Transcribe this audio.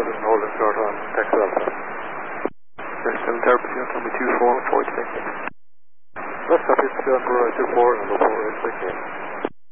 7, holding short on Texas Alpha. 7 Tower, proceed on me 24, forward to Left copy, proceed on for 24, number 4, expecting.